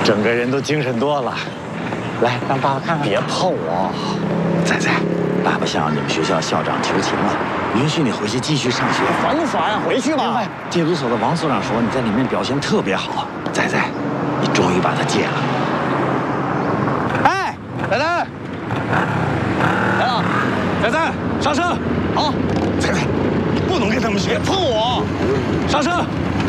整个人都精神多了。来，让爸爸看看。别碰我！ 仔仔，爸爸向你们学校校长求情了，允许你回去继续上学。 烦不烦呀？回去吧。 另外，戒毒所的王所长说你在里面表现特别好，仔仔，你终于把它戒了。 哎，仔仔，来了，仔仔，上车。好， 仔仔，你不能跟他们学， 别碰我，上车。